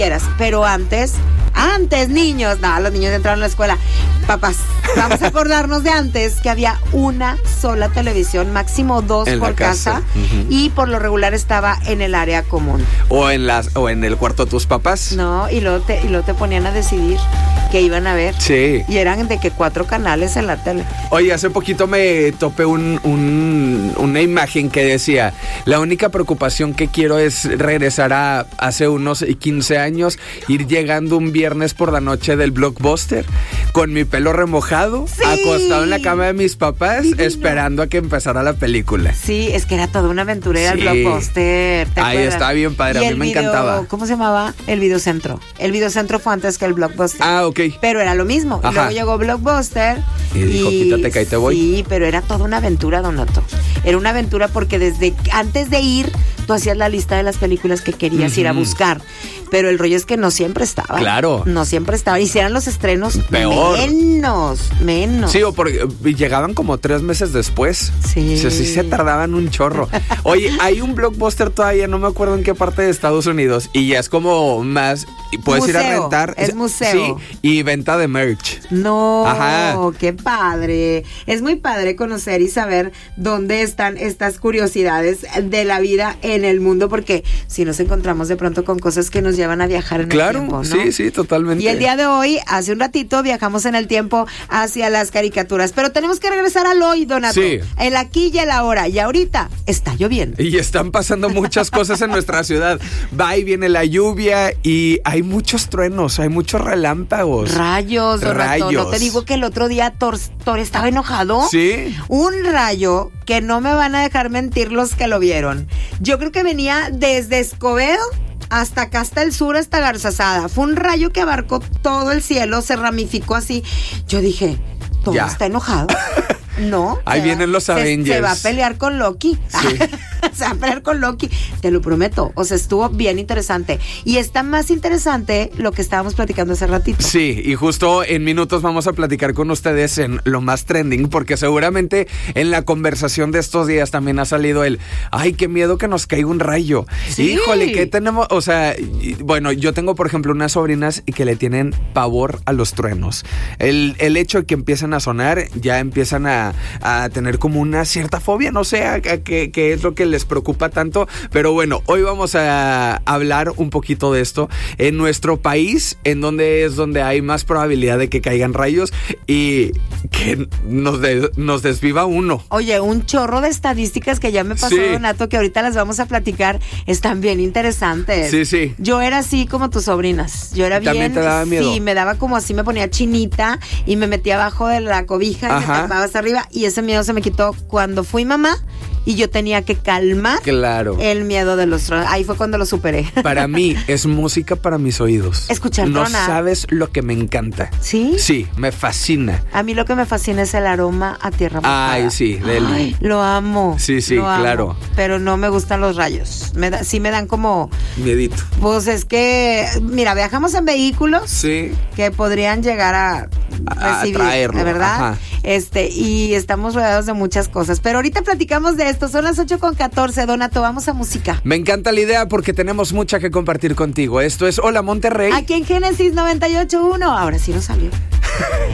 Pero antes, niños, no, los niños entraron a la escuela. Papás, vamos a acordarnos de antes que había una sola televisión, máximo 2 en por casa, y por lo regular estaba en el área común. O en el cuarto de tus papás. No, y luego te ponían a decidir qué iban a ver. Sí. Y eran de que 4 canales en la tele. Oye, hace poquito me topé una imagen que decía: la única preocupación que quiero es regresar a hace unos 15 años, ir llegando un viernes por la noche del Blockbuster con mi pelo remojado, sí, acostado en la cama de mis papás, esperando a que empezara la película. Sí, es que era toda una aventura, era el Blockbuster. Ahí está bien padre, a mí me encantaba. ¿Cómo se llamaba? El Videocentro. El Videocentro fue antes que el Blockbuster. Ah, ok. Pero era lo mismo. Ajá. Y luego llegó Blockbuster. Y dijo, quítate que ahí te voy. Sí, pero era toda una aventura, Donato. Era una aventura porque desde antes de ir, tú hacías la lista de las películas que querías ir a buscar. Pero el rollo es que no siempre estaba. Claro. No siempre estaba. Y si eran los estrenos, peor. Menos. Sí, o porque llegaban como 3 meses después. Sí. Sí se tardaban un chorro. Oye, hay un Blockbuster todavía, no me acuerdo en qué parte de Estados Unidos, y ya es como más, puedes museo, ir a rentar. Es museo. Sí, y venta de merch. No, ajá, qué padre. Es muy padre conocer y saber dónde están estas curiosidades de la vida en el mundo, porque si nos encontramos de pronto con cosas que nos llevan a viajar en el tiempo, ¿no? Sí, totalmente. Y el día de hoy, hace un ratito, viajamos en el tiempo hacia las caricaturas, pero tenemos que regresar al hoy, Donato. Sí. El aquí y el ahora, y ahorita está lloviendo. Y están pasando muchas cosas en nuestra ciudad. Va y viene la lluvia y hay muchos truenos, hay muchos relámpagos. Rayos, Donato. ¿No te digo que el otro día Thor estaba enojado? Sí. Un rayo que no me van a dejar mentir los que lo vieron. Yo creo que venía desde Escobedo hasta acá, hasta el sur, hasta Garzazada. Fue un rayo que abarcó todo el cielo, se ramificó así. Yo dije, ¿Thor está enojado? No. Ahí vienen los Avengers. Se va a pelear con Loki. Sí. Se va a pelear con Loki. Te lo prometo. O sea, estuvo bien interesante. Y está más interesante lo que estábamos platicando hace ratito. Sí, y justo en minutos vamos a platicar con ustedes en lo más trending, porque seguramente en la conversación de estos días también ha salido el, ay, qué miedo que nos caiga un rayo. Sí. Híjole, ¿qué tenemos? O sea, bueno, yo tengo, por ejemplo, unas sobrinas que le tienen pavor a los truenos. El hecho de que empiezan a sonar, ya empiezan a tener como una cierta fobia, no sé a qué es lo que les preocupa tanto, pero bueno, hoy vamos a hablar un poquito de esto en nuestro país, en donde hay más probabilidad de que caigan rayos y que nos desviva uno. Oye, un chorro de estadísticas que ya me pasó, sí, Donato, que ahorita las vamos a platicar, están bien interesantes. Sí. Yo era así como tus sobrinas, yo era bien. ¿También te daba miedo? Sí, me daba como así, me ponía chinita y me metía abajo de la cobija y me tapaba hasta arriba, y ese miedo se me quitó cuando fui mamá y yo tenía que calmar el miedo de los tronos. Ahí fue cuando lo superé. Para mí es música para mis oídos. Escuchar no tronar. sabes lo que me encanta. ¿Sí? Sí, me fascina. A mí lo que me fascina es el aroma a tierra mojada. Ay, sí, Ay, lo amo. Sí, lo amo, claro. Pero no me gustan los rayos. Sí me dan como miedito. Pues es que, mira, viajamos en vehículos que podrían llegar a recibir, traerlo, ¿verdad? Ajá. Y estamos rodeados de muchas cosas. Pero ahorita platicamos de esto. Son las 8:14. Donato, vamos a música. Me encanta la idea porque tenemos mucha que compartir contigo. Esto es Hola Monterrey. Aquí en Génesis 98.1. Ahora sí nos salió.